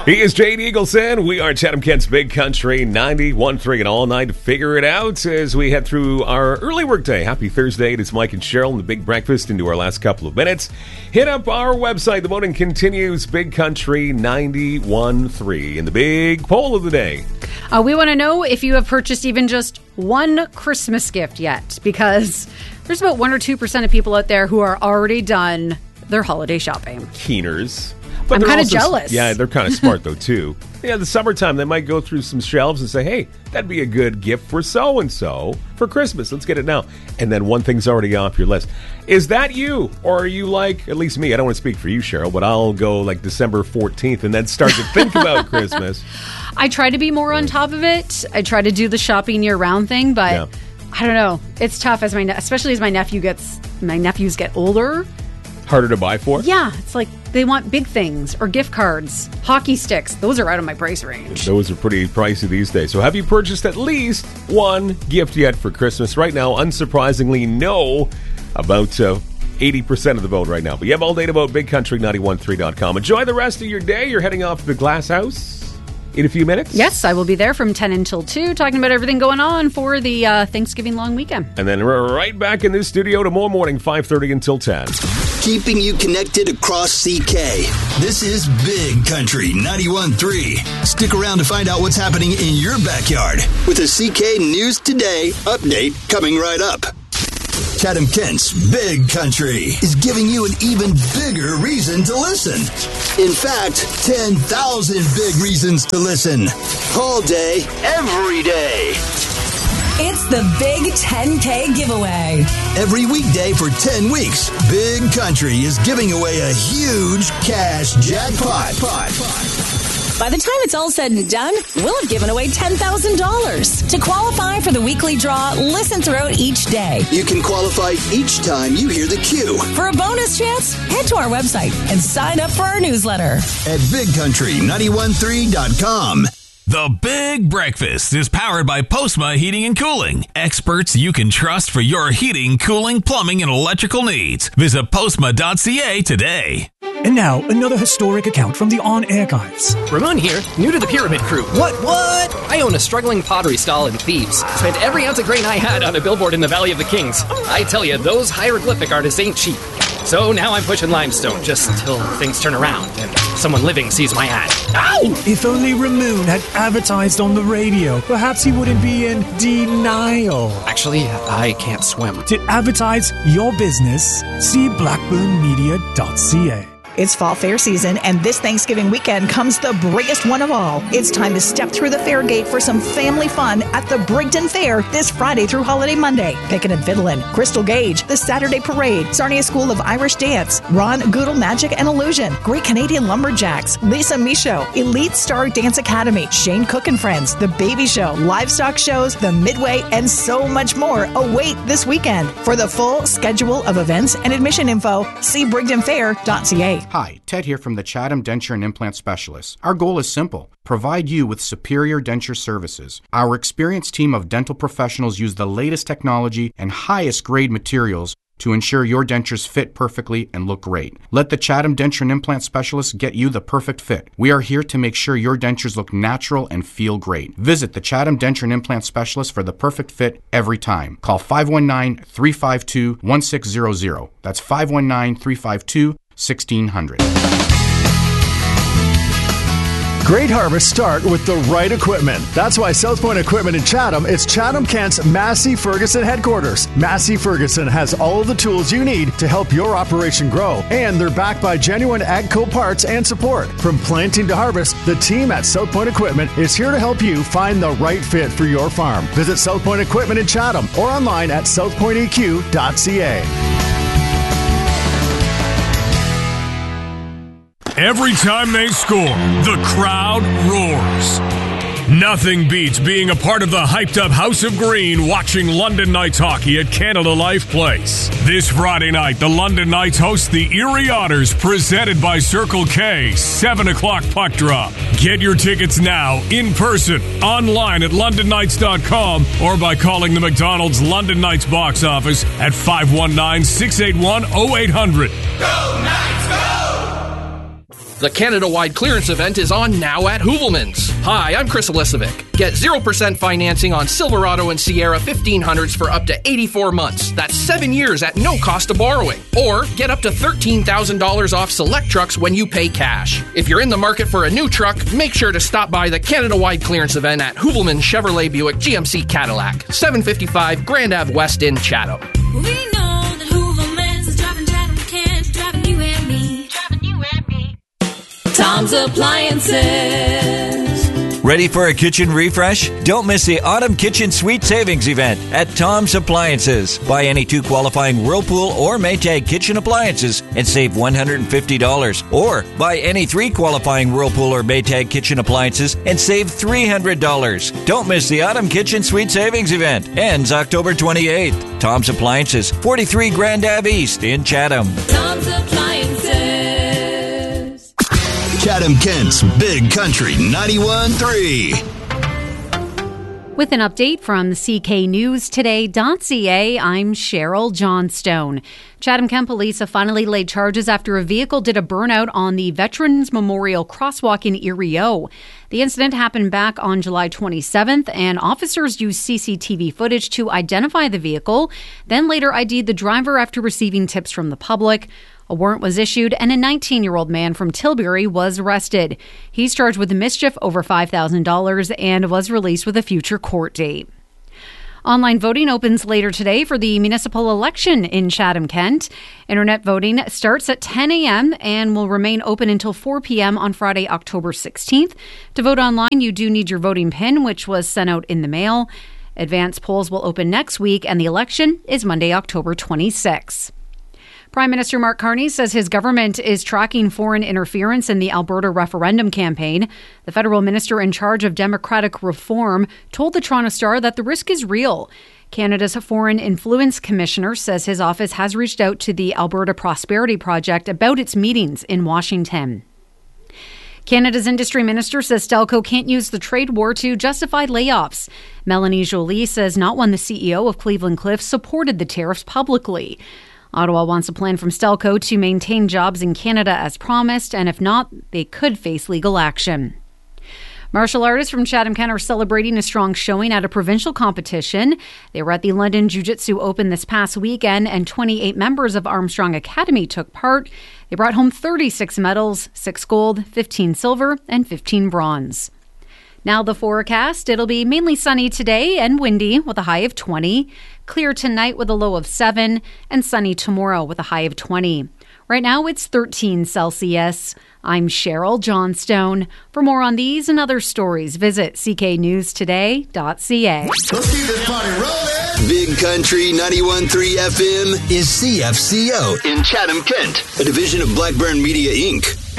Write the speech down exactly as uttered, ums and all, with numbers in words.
He is Jade Eagleson. We are Chatham Kent's Big Country ninety-one point three, and all night to figure it out as we head through our early work day. Happy Thursday. It is Mike and Cheryl and the Big Breakfast into our last couple of minutes. Hit up our website. The voting continues. Big Country ninety-one point three in the big poll of the day. Uh, we want to know if you have purchased even just one Christmas gift yet, because there's about one or two percent of people out there who are already done their holiday shopping. Keeners. But I'm kind of also, jealous. Yeah, they're kind of smart, though, too. Yeah, the summertime, they might go through some shelves and say, hey, that'd be a good gift for so-and-so for Christmas. Let's get it now. And then one thing's already off your list. Is that you? Or are you like, at least me, I don't want to speak for you, Cheryl, but I'll go like December fourteenth and then start to think about Christmas. I try to be more on top of it. I try to do the shopping year-round thing, but yeah. I don't know. It's tough, as my ne- especially as my nephew gets, my nephews get older. Harder to buy for? Yeah, it's like they want big things or gift cards, hockey sticks. Those are out of my price range. Those are pretty pricey these days. So have you purchased at least one gift yet for Christmas? Right now, unsurprisingly, no. About uh, eighty percent of the vote right now. But you have all day to vote, big country ninety-one point three dot com. Enjoy the rest of your day. You're heading off to the Glass House in a few minutes? Yes, I will be there from ten until two, talking about everything going on for the uh, Thanksgiving long weekend. And then we're right back in this studio tomorrow morning, five thirty until ten. Keeping you connected across C K. This is Big Country ninety-one point three. Stick around to find out what's happening in your backyard with a C K News Today update coming right up. Chatham Kent's Big Country is giving you an even bigger reason to listen. In fact, ten thousand big reasons to listen. All day, every day. It's the Big ten K giveaway. Every weekday for ten weeks, Big Country is giving away a huge cash jackpot. By the time it's all said and done, we'll have given away ten thousand dollars. To qualify for the weekly draw, listen throughout each day. You can qualify each time you hear the cue. For a bonus chance, head to our website and sign up for our newsletter at big country ninety-one point three dot com. The Big Breakfast is powered by Postma Heating and Cooling. Experts you can trust for your heating, cooling, plumbing, and electrical needs. Visit postma dot c a today. And now, another historic account from the On Archives. Ramon here, new to the Pyramid Crew. What, what? I own a struggling pottery stall in Thebes. Spent every ounce of grain I had on a billboard in the Valley of the Kings. I tell you, those hieroglyphic artists ain't cheap. So now I'm pushing limestone just until things turn around and someone living sees my ad. Ow! If only Ramon had advertised on the radio, perhaps he wouldn't be in denial. Actually, I can't swim. To advertise your business, see blackburn media dot c a. It's fall fair season, and this Thanksgiving weekend comes the biggest one of all. It's time to step through the fair gate for some family fun at the Brigden Fair this Friday through Holiday Monday. Pickin' and Fiddlin', Crystal Gage, the Saturday Parade, Sarnia School of Irish Dance, Ron Goodle Magic and Illusion, Great Canadian Lumberjacks, Lisa Michaud, Elite Star Dance Academy, Shane Cook and Friends, The Baby Show, livestock shows, the Midway, and so much more await this weekend. For the full schedule of events and admission info, see brigden fair dot c a. Hi, Ted here from the Chatham Denture and Implant Specialists. Our goal is simple. Provide you with superior denture services. Our experienced team of dental professionals use the latest technology and highest grade materials to ensure your dentures fit perfectly and look great. Let the Chatham Denture and Implant Specialists get you the perfect fit. We are here to make sure your dentures look natural and feel great. Visit the Chatham Denture and Implant Specialists for the perfect fit every time. Call five one nine, three five two, one six zero zero. That's five one nine, three five two, sixteen hundred. Great harvests start with the right equipment. That's why South Point Equipment in Chatham is Chatham Kent's Massey Ferguson headquarters. Massey Ferguson has all of the tools you need to help your operation grow, and they're backed by genuine AGCO parts and support. From planting to harvest, the team at South Point Equipment is here to help you find the right fit for your farm. Visit South Point Equipment in Chatham or online at south point e q dot c a. Every time they score, the crowd roars. Nothing beats being a part of the hyped-up House of Green watching London Knights hockey at Canada Life Place. This Friday night, the London Knights host the Erie Otters, presented by Circle K, seven o'clock puck drop. Get your tickets now, in person, online at london knights dot com, or by calling the McDonald's London Knights box office at five one nine, six eight one, oh eight hundred. Go Knights, go! The Canada-wide clearance event is on now at Hoovelmans. Hi, I'm Chris Elisovic. Get zero percent financing on Silverado and Sierra fifteen hundreds for up to eighty-four months. That's seven years at no cost of borrowing. Or get up to thirteen thousand dollars off select trucks when you pay cash. If you're in the market for a new truck, make sure to stop by the Canada-wide clearance event at Hoovelmans Chevrolet Buick G M C Cadillac, seven fifty-five Grand Ave West in Chatham. We know that Hoovelmans is driving Chatham Kent, driving you and me, driving you and me. Tom's Appliances. Ready for a kitchen refresh? Don't miss the Autumn Kitchen Sweet Savings event at Tom's Appliances. Buy any two qualifying Whirlpool or Maytag kitchen appliances and save one hundred fifty dollars. Or buy any three qualifying Whirlpool or Maytag kitchen appliances and save three hundred dollars. Don't miss the Autumn Kitchen Sweet Savings event. Ends October twenty-eighth. Tom's Appliances, forty-three Grand Ave East in Chatham. Tom's Appliances. Chatham Kent's Big Country ninety-one point three. With an update from the C K News Today dot C A, I'm Cheryl Johnstone. Chatham Kent police have finally laid charges after a vehicle did a burnout on the Veterans Memorial Crosswalk in Erie O. The incident happened back on July twenty-seventh, and officers used C C T V footage to identify the vehicle, then later I D'd the driver after receiving tips from the public. A warrant was issued, and a nineteen-year-old man from Tilbury was arrested. He's charged with mischief over five thousand dollars and was released with a future court date. Online voting opens later today for the municipal election in Chatham Kent. Internet voting starts at ten a.m. and will remain open until four p.m. on Friday, October sixteenth. To vote online, you do need your voting pin, which was sent out in the mail. Advanced polls will open next week, and the election is Monday, October twenty-sixth. Prime Minister Mark Carney says his government is tracking foreign interference in the Alberta referendum campaign. The federal minister in charge of democratic reform told the Toronto Star that the risk is real. Canada's Foreign Influence Commissioner says his office has reached out to the Alberta Prosperity Project about its meetings in Washington. Canada's industry minister says Stelco can't use the trade war to justify layoffs. Melanie Joly says not when the C E O of Cleveland Cliffs supported the tariffs publicly. Ottawa wants a plan from Stelco to maintain jobs in Canada as promised, and if not, they could face legal action. Martial artists from Chatham Kent are celebrating a strong showing at a provincial competition. They were at the London Jiu-Jitsu Open this past weekend, and twenty-eight members of Armstrong Academy took part. They brought home thirty-six medals, six gold, fifteen silver, and fifteen bronze. Now the forecast. It'll be mainly sunny today and windy with a high of twenty. Clear tonight with a low of seven, and sunny tomorrow with a high of twenty. Right now it's thirteen Celsius. I'm Cheryl Johnstone. For more on these and other stories, visit c k news today dot c a. Let's keep this party rolling. Big Country ninety-one point three F M is C F C O in Chatham Kent, a division of Blackburn Media Incorporated.